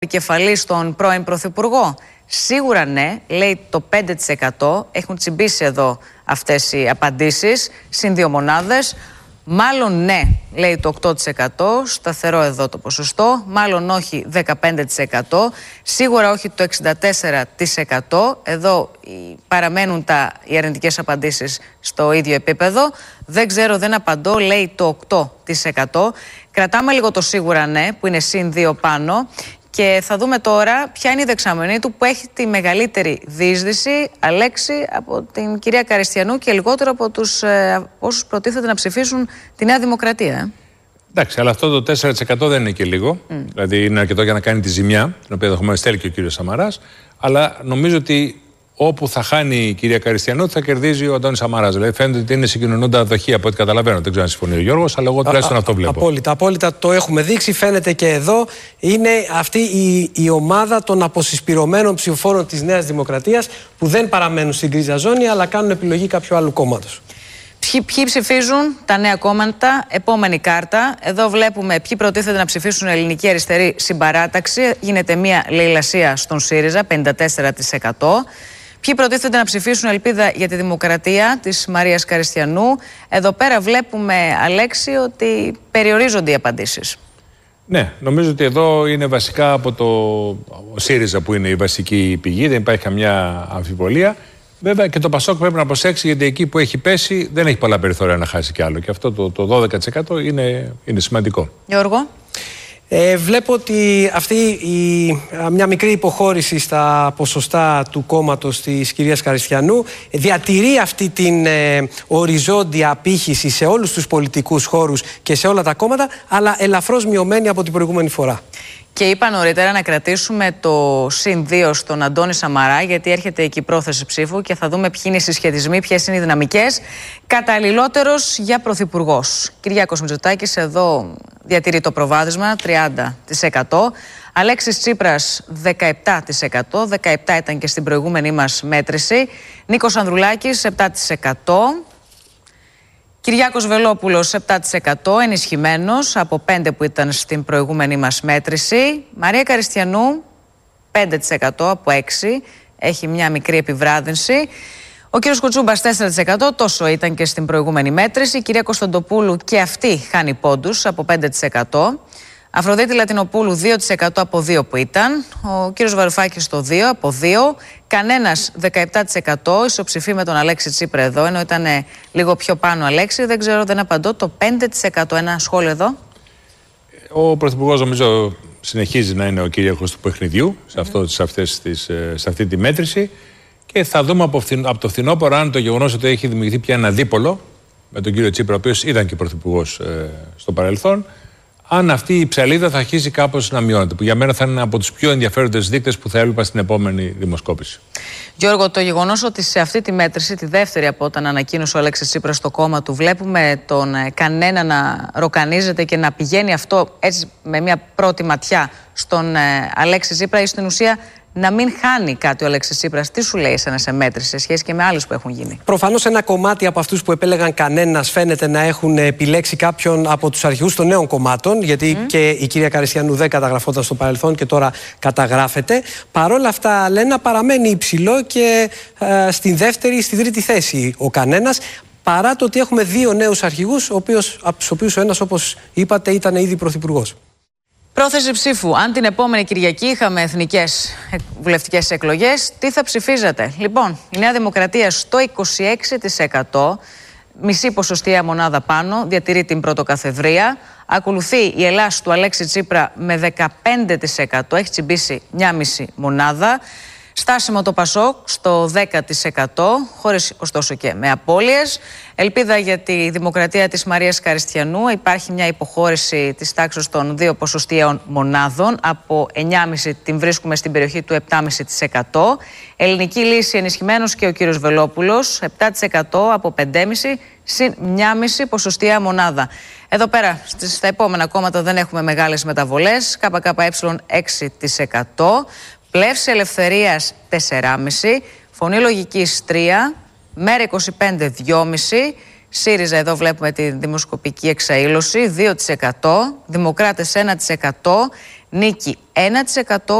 επικεφαλής στον πρώην Πρωθυπουργό? Σίγουρα ναι, λέει το 5%. Έχουν τσιμπήσει εδώ αυτές οι απαντήσεις, συν 2 μονάδες. Μάλλον ναι, λέει το 8%, σταθερό εδώ το ποσοστό. Μάλλον όχι, 15%. Σίγουρα όχι το 64%. Εδώ παραμένουν οι αρνητικές απαντήσεις στο ίδιο επίπεδο. Δεν ξέρω, δεν απαντώ, λέει το 8%. Κρατάμε λίγο το σίγουρα ναι, που είναι συν 2 πάνω. Και θα δούμε τώρα ποια είναι η δεξαμενή του που έχει τη μεγαλύτερη διείσδυση, Αλέξη, από την κυρία Καριστιανού και λιγότερο από τους όσους προτίθεται να ψηφίσουν τη Νέα Δημοκρατία. Εντάξει, αλλά αυτό το 4% δεν είναι και λίγο. Δηλαδή είναι αρκετό για να κάνει τη ζημιά, την οποία ενδεχομένως θέλει και ο κύριος Σαμαράς. Αλλά νομίζω ότι όπου θα χάνει η κυρία Καριστιανού θα κερδίζει ο Αντώνης Σαμαράς. Δηλαδή φαίνεται ότι είναι συγκοινωνούντα δοχεία από ό,τι καταλαβαίνω. Δεν ξέρω αν συμφωνεί ο Γιώργος, αλλά εγώ τουλάχιστον αυτό βλέπω. Απόλυτα το έχουμε δείξει. Φαίνεται και εδώ. Είναι αυτή η ομάδα των αποσυσπηρωμένων ψηφοφόρων της Νέας Δημοκρατίας που δεν παραμένουν στην γκρίζα ζώνη, αλλά κάνουν επιλογή κάποιου άλλου κόμματος. Ποιοι ψηφίζουν τα νέα κόμματα, επόμενη κάρτα. Εδώ βλέπουμε ποιοι προτίθεται να ψηφίσουν Ελληνική Αριστερή Συμπαράταξη. Γίνεται μια λαιλασία στον ΣΥΡΙΖΑ, 54%. Ποιοι προτίθεται να ψηφίσουν Ελπίδα για τη Δημοκρατία της Μαρίας Καριστιανού. Εδώ πέρα βλέπουμε, Αλέξη, ότι περιορίζονται οι απαντήσεις. Ναι, νομίζω ότι εδώ είναι βασικά από το ΣΥΡΙΖΑ που είναι η βασική πηγή, δεν υπάρχει καμιά αμφιβολία. Βέβαια και το ΠΑΣΟΚ πρέπει να προσέξει, γιατί εκεί που έχει πέσει δεν έχει πολλά περιθώρια να χάσει κι άλλο. Και αυτό το 12% είναι σημαντικό. Γιώργο. Βλέπω ότι αυτή μια μικρή υποχώρηση στα ποσοστά του κόμματος της κυρίας Καριστιανού διατηρεί αυτή την οριζόντια απήχηση σε όλους τους πολιτικούς χώρους και σε όλα τα κόμματα, αλλά ελαφρώς μειωμένη από την προηγούμενη φορά. Και είπα νωρίτερα να κρατήσουμε το συν 2 στον Αντώνη Σαμαρά, γιατί έρχεται εκεί η πρόθεση ψήφου και θα δούμε ποιοι είναι οι συσχετισμοί, ποιες είναι οι δυναμικές. Καταλληλότερος για πρωθυπουργός. Κυριάκος Μητσοτάκης εδώ διατηρεί το προβάδισμα, 30%. Αλέξης Τσίπρας 17%, 17% ήταν και στην προηγούμενη μας μέτρηση. Νίκος Ανδρουλάκης 7%. Κυριάκος Βελόπουλος 7%, ενισχυμένος από 5% που ήταν στην προηγούμενη μας μέτρηση. Μαρία Καριστιανού 5% από 6%, έχει μια μικρή επιβράδυνση. Ο κύριος Κουτσούμπας 4%, τόσο ήταν και στην προηγούμενη μέτρηση. Η κυρία Κωνσταντοπούλου και αυτή χάνει πόντους από 5%. Αφροδίτη Λατινοπούλου 2% από 2% που ήταν. Ο κύριος Βαρουφάκης το 2% από 2%. Κανένας 17%, ισοψηφί με τον Αλέξη Τσίπρα εδώ, ενώ ήταν λίγο πιο πάνω Αλέξη. Δεν ξέρω, δεν απαντώ. Το 5%, ένα σχόλιο εδώ. Ο Πρωθυπουργός νομίζω συνεχίζει να είναι ο κύριος του παιχνιδιού σε αυτή τη μέτρηση. Και θα δούμε από το φθινόπωρο αν το γεγονός ότι έχει δημιουργηθεί πια ένα δίπολο με τον κύριο Τσίπρα, ο οποίος ήταν και πρωθυπουργός στο παρελθόν, αν αυτή η ψαλίδα θα αρχίσει κάπως να μειώνεται, που για μένα θα είναι από τους πιο ενδιαφέροντες δείκτες που θα έλειπα στην επόμενη δημοσκόπηση. Γιώργο, το γεγονός ότι σε αυτή τη μέτρηση, τη δεύτερη από όταν ανακοίνωσε ο Αλέξης Τσίπρας στο κόμμα του, βλέπουμε τον κανένα να ροκανίζεται και να πηγαίνει αυτό έτσι με μια πρώτη ματιά στον Αλέξη Τσίπρα, ή στην ουσία να μην χάνει κάτι ο Αλέξης Τσίπρας. Τι σου λέει εσένα σε μέτρηση σε σχέση και με άλλες που έχουν γίνει? Προφανώς ένα κομμάτι από αυτούς που επέλεγαν κανένας φαίνεται να έχουν επιλέξει κάποιον από τους αρχηγούς των νέων κομμάτων, γιατί και η κυρία Καριστιανού δεν καταγραφόταν στο παρελθόν και τώρα καταγράφεται. Παρόλα αυτά, Λένα, παραμένει υψηλό και στην δεύτερη, στη τρίτη θέση ο κανένας, παρά το ότι έχουμε δύο νέους αρχηγούς, από τους οποίους ο ένας, όπως είπατε, ήταν ήδη πρωθυπουργός. Πρόθεση ψήφου. Αν την επόμενη Κυριακή είχαμε εθνικές βουλευτικές εκλογές, τι θα ψηφίζατε? Λοιπόν, η Νέα Δημοκρατία στο 26%, μισή ποσοστιαία μονάδα πάνω, διατηρεί την πρωτοκαθεδρία. Ακολουθεί η Ελλάς του Αλέξη Τσίπρα με 15%, έχει τσιμπήσει μια μισή μονάδα. Στάσιμο το ΠΑΣΟΚ στο 10%, χωρίς ωστόσο και με απώλειες. Ελπίδα για τη Δημοκρατία της Μαρίας Καριστιανού. Υπάρχει μια υποχώρηση της τάξης των 2 ποσοστιαίων μονάδων. Από 9,5% την βρίσκουμε στην περιοχή του 7,5%. Ελληνική Λύση ενισχυμένος και ο κύριος Βελόπουλος, 7% από 5,5% συν 1,5 ποσοστιαία μονάδα. Εδώ πέρα στα επόμενα κόμματα δεν έχουμε μεγάλες μεταβολές. ΚΚΕ 6%. Πλεύση Ελευθερίας 4,5%, Φωνή Λογικής 3%, Μέρα 25 2,5%, ΣΥΡΙΖΑ εδώ βλέπουμε τη δημοσκοπική εξαήλωση 2%, Δημοκράτες 1%, νίκη 1%,